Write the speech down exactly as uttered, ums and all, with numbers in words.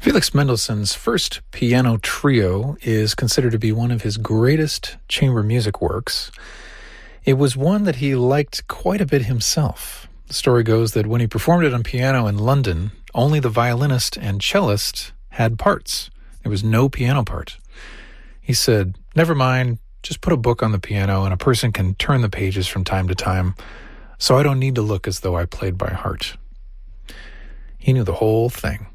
Felix Mendelssohn's first piano trio is considered to be one of his greatest chamber music works. It was one that he liked quite a bit himself. The story goes that when he performed it on piano in London, only the violinist and cellist had parts. There was no piano part. He said, "Never mind, just put a book on the piano and a person can turn the pages from time to time, so I don't need to look as though I played by heart." He knew the whole thing.